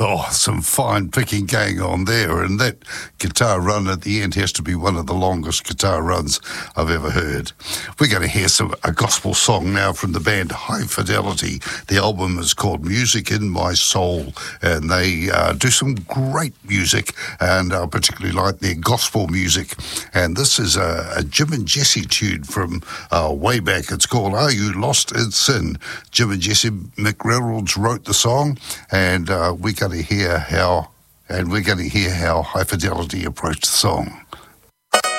Oh, some fine picking going on there, and that guitar run at the end has to be one of the longest guitar runs I've ever heard. We're going to hear a gospel song now from the band High Fidelity. The album is called Music in My Soul, and they do some great music, and I particularly like their gospel music. And this is a Jim and Jesse tune from way back. It's called Are You Lost in Sin? Jim and Jesse McReynolds wrote the song, and we're going to hear how High Fidelity approached the song.